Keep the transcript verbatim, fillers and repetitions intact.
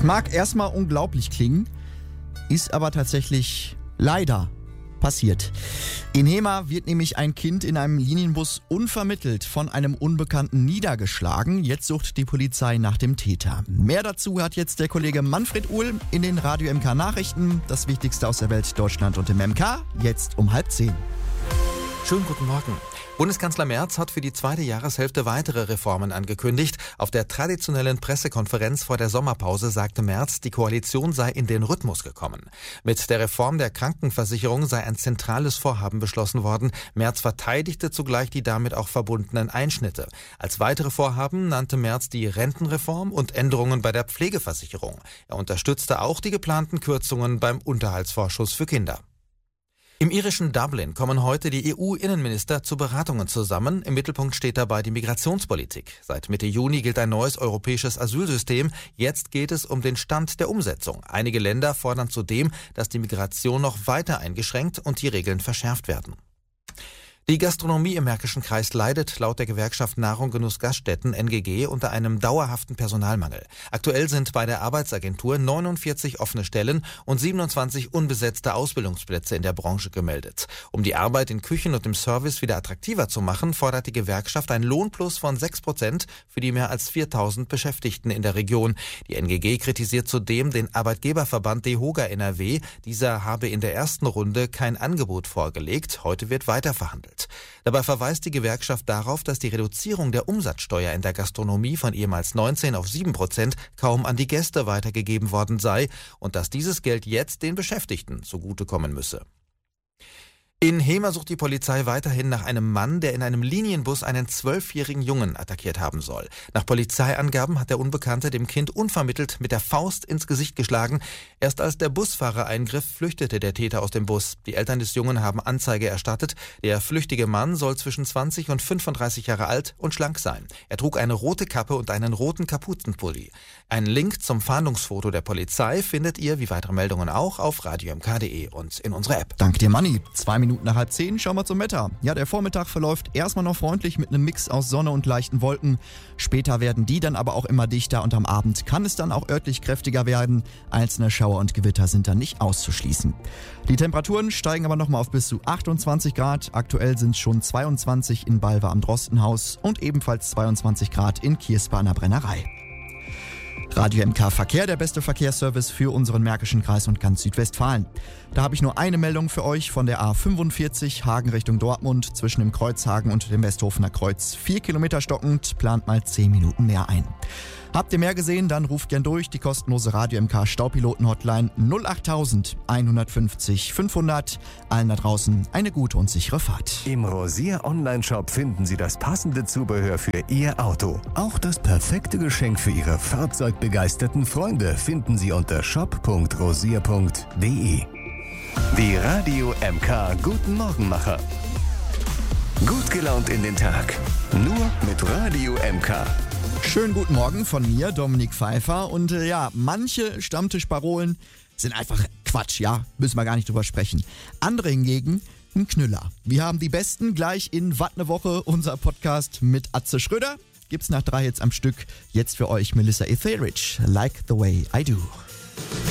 Das mag erstmal unglaublich klingen, ist aber tatsächlich leider passiert. In Hemer wird nämlich ein Kind in einem Linienbus unvermittelt von einem Unbekannten niedergeschlagen. Jetzt sucht die Polizei nach dem Täter. Mehr dazu hat jetzt der Kollege Manfred Uhl in den Radio M K Nachrichten. Das Wichtigste aus der Welt, Deutschland und dem M K. Jetzt um halb zehn. Schönen guten Morgen. Bundeskanzler Merz hat für die zweite Jahreshälfte weitere Reformen angekündigt. Auf der traditionellen Pressekonferenz vor der Sommerpause sagte Merz, die Koalition sei in den Rhythmus gekommen. Mit der Reform der Krankenversicherung sei ein zentrales Vorhaben beschlossen worden. Merz verteidigte zugleich die damit auch verbundenen Einschnitte. Als weitere Vorhaben nannte Merz die Rentenreform und Änderungen bei der Pflegeversicherung. Er unterstützte auch die geplanten Kürzungen beim Unterhaltsvorschuss für Kinder. Im irischen Dublin kommen heute die E U-Innenminister zu Beratungen zusammen. Im Mittelpunkt steht dabei die Migrationspolitik. Seit Mitte Juni gilt ein neues europäisches Asylsystem. Jetzt geht es um den Stand der Umsetzung. Einige Länder fordern zudem, dass die Migration noch weiter eingeschränkt und die Regeln verschärft werden. Die Gastronomie im Märkischen Kreis leidet laut der Gewerkschaft Nahrung Genuss Gaststätten N G G unter einem dauerhaften Personalmangel. Aktuell sind bei der Arbeitsagentur neunundvierzig offene Stellen und siebenundzwanzig unbesetzte Ausbildungsplätze in der Branche gemeldet. Um die Arbeit in Küchen und im Service wieder attraktiver zu machen, fordert die Gewerkschaft einen Lohnplus von sechs Prozent für die mehr als viertausend Beschäftigten in der Region. Die N G G kritisiert zudem den Arbeitgeberverband DEHOGA N R W. Dieser habe in der ersten Runde kein Angebot vorgelegt. Heute wird weiter verhandelt. Dabei verweist die Gewerkschaft darauf, dass die Reduzierung der Umsatzsteuer in der Gastronomie von ehemals neunzehn auf sieben Prozent kaum an die Gäste weitergegeben worden sei und dass dieses Geld jetzt den Beschäftigten zugutekommen müsse. In Hemer sucht die Polizei weiterhin nach einem Mann, der in einem Linienbus einen zwölfjährigen Jungen attackiert haben soll. Nach Polizeiangaben hat der Unbekannte dem Kind unvermittelt mit der Faust ins Gesicht geschlagen. Erst als der Busfahrer eingriff, flüchtete der Täter aus dem Bus. Die Eltern des Jungen haben Anzeige erstattet. Der flüchtige Mann soll zwischen zwanzig und fünfunddreißig Jahre alt und schlank sein. Er trug eine rote Kappe und einen roten Kapuzenpulli. Einen Link zum Fahndungsfoto der Polizei findet ihr, wie weitere Meldungen auch, auf radio m k punkt d e und in unserer App. Dank dir, Manni. Zwei Minuten nach halb zehn schauen wir zum Wetter. Ja, der Vormittag verläuft erstmal noch freundlich mit einem Mix aus Sonne und leichten Wolken. Später werden die dann aber auch immer dichter und am Abend kann es dann auch örtlich kräftiger werden. Einzelne Schauer und Gewitter sind dann nicht auszuschließen. Die Temperaturen steigen aber nochmal auf bis zu achtundzwanzig Grad. Aktuell sind es schon zweiundzwanzig in Balve am Drostenhaus und ebenfalls zweiundzwanzig Grad in Kierspa an der Brennerei. Radio M K Verkehr, der beste Verkehrsservice für unseren Märkischen Kreis und ganz Südwestfalen. Da habe ich nur eine Meldung für euch von der A fünfundvierzig Hagen Richtung Dortmund zwischen dem Kreuzhagen und dem Westhofener Kreuz. Vier Kilometer stockend, plant mal zehn Minuten mehr ein. Habt ihr mehr gesehen, dann ruft gern durch die kostenlose Radio M K Staupiloten-Hotline null acht eins fünfzig fünfhundert. Allen da draußen eine gute und sichere Fahrt. Im Rosier Online-Shop finden Sie das passende Zubehör für Ihr Auto. Auch das perfekte Geschenk für Ihre fahrzeugbegeisterten Freunde finden Sie unter shop punkt rosier punkt d e. Die Radio M K Guten Morgenmacher. Gut gelaunt in den Tag. Nur mit Radio M K. Schönen guten Morgen von mir, Dominik Pfeiffer. Und äh, ja, manche Stammtischparolen sind einfach Quatsch, ja, müssen wir gar nicht drüber sprechen. Andere hingegen ein Knüller. Wir haben die besten gleich in Watt ne Woche, unser Podcast mit Atze Schröder. Gibt's nach drei Hits am Stück. Jetzt für euch Melissa Etheridge, Like the Way I Do.